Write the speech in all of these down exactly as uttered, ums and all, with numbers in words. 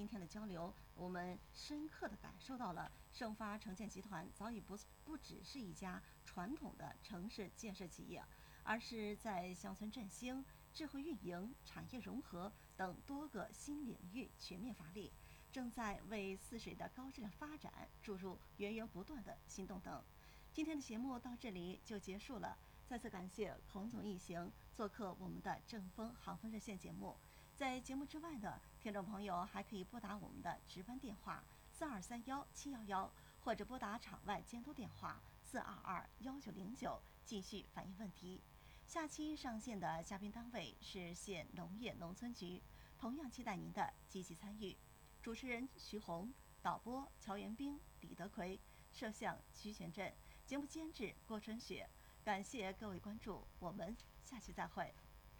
今天的交流，我们深刻地感受到了盛发城建集团早已不不只是一家传统的城市建设企业，而是在乡村振兴、智慧运营、产业融合等多个新领域全面发力，正在为泗水的高质量发展注入源源不断的新动能。今天的节目到这里就结束了，再次感谢孔总一行做客我们的正风航风热线节目。在节目之外呢，听众朋友还可以拨打我们的值班电话四二三幺七幺幺，或者拨打场外监督电话四二二幺九零九，继续反映问题。下期上线的嘉宾单位是县农业农村局，同样期待您的积极参与。主持人徐红，导播乔元兵、李德奎，摄像徐全振，节目监制郭春雪。感谢各位关注，我们下期再会。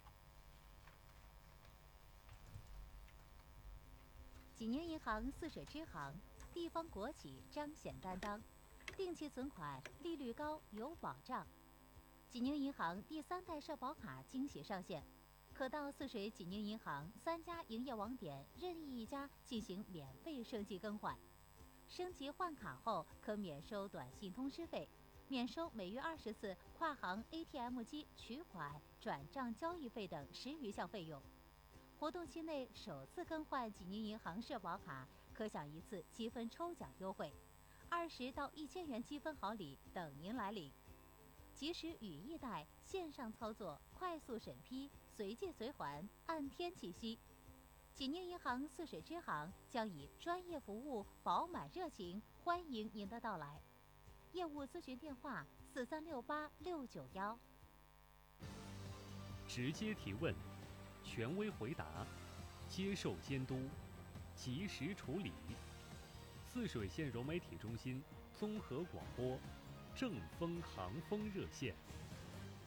济宁银行泗水支行，地方国企彰显担当，定期存款利率高有保障。济宁银行第三代社保卡惊喜上线，可到泗水济宁银行三家营业网点任意一家进行免费升级更换。升级换卡后可免收短信通知费，免收每月二十次跨行 A T M 机取款、转账交易费等十余项费用。活动期内首次更换济宁银行社保卡，可享一次积分抽奖优惠，二十到一千元积分好礼等您来领。即时语义贷，线上操作，快速审批，随借随还，按天计息。济宁银行泗水支行将以专业服务、饱满热情欢迎您的到来。业务咨询电话：四三六八六九幺。 直接提问，权威回答，接受监督，及时处理。泗水县融媒体中心综合广播，正风航风热线。